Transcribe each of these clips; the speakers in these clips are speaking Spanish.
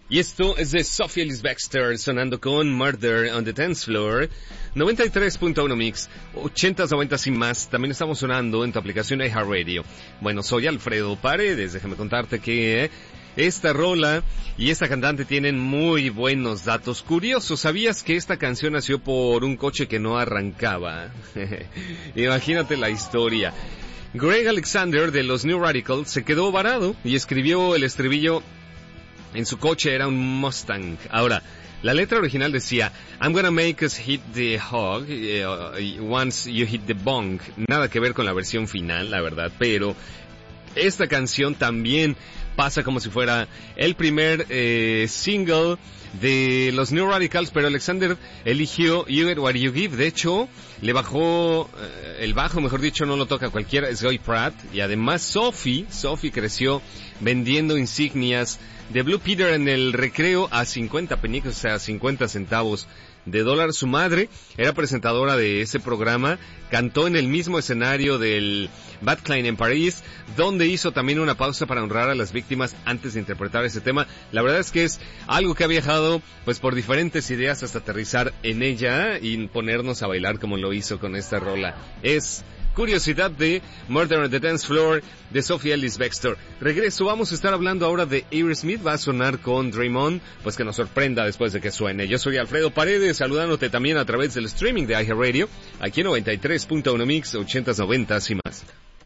Y esto es de Sophie Ellis Bextor sonando con Murder on the Dance Floor. 93.1 Mix, 80s, 90s y más. También estamos sonando en tu aplicación iHeartRadio. Bueno, soy Alfredo Paredes. Déjame contarte que esta rola y esta cantante tienen muy buenos datos curiosos. ¿Sabías que esta canción nació por un coche que no arrancaba? Imagínate la historia. Greg Alexander de los New Radicals se quedó varado y escribió el estribillo. En su coche era un Mustang. Ahora, la letra original decía, I'm gonna make us hit the hog once you hit the bong. Nada que ver con la versión final, la verdad, pero esta canción también pasa como si fuera el primer single de los New Radicals, pero Alexander eligió You Get What You Give. De hecho, le bajó el bajo, mejor dicho, no lo toca cualquiera, es Guy Pratt. Y además Sophie creció vendiendo insignias de Blue Peter en el recreo a 50 penicos, o sea, 50 centavos de dólar. Su madre era presentadora de ese programa, cantó en el mismo escenario del Bataclan en París, donde hizo también una pausa para honrar a las víctimas antes de interpretar ese tema. La verdad es que es algo que ha viajado pues por diferentes ideas hasta aterrizar en ella y ponernos a bailar como lo hizo con esta rola. Es curiosidad de Murder on the Dance Floor de Sophie Ellis Bextor. Regreso, vamos a estar hablando ahora de Aerosmith, va a sonar con Draymond, pues que nos sorprenda después de que suene. Yo soy Alfredo Paredes, saludándote también a través del streaming de iHeartRadio, aquí en 93.1 Mix, 80s, 90s y más.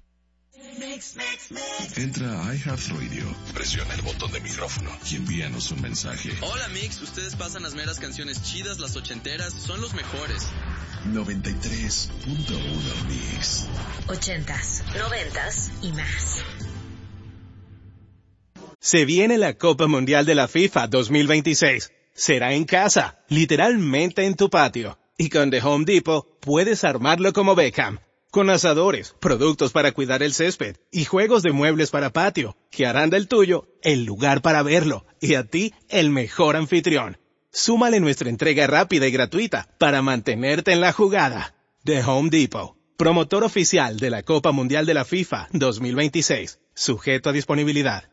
Entra a iHeartRadio, presiona el botón de micrófono y envíanos un mensaje. Hola Mix, ustedes pasan las meras canciones chidas, las ochenteras, son los mejores. 93.1 Mix. 80s, 90s y más. Se viene la Copa Mundial de la FIFA 2026. Será en casa, literalmente en tu patio. Y con The Home Depot puedes armarlo como Beckham. Con asadores, productos para cuidar el césped y juegos de muebles para patio, que harán del tuyo el lugar para verlo y a ti el mejor anfitrión. Súmale nuestra entrega rápida y gratuita para mantenerte en la jugada. The Home Depot, promotor oficial de la Copa Mundial de la FIFA 2026, sujeto a disponibilidad.